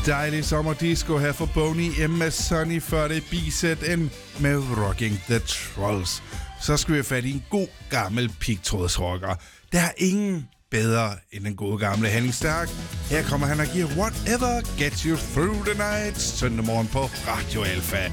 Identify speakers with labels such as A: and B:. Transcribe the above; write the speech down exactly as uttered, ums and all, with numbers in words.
A: dejlig sommerdisco her for Boney M med Sunny, før det B-Z N med Rocking the Trolls. Så skal vi have fat i en god gammel pigtrådsrocker. Der er ingen bedre end den gode gamle Henning Stærk. Her kommer han og giver Whatever Gets You Through the Night søndag morgen på Radio Alfa.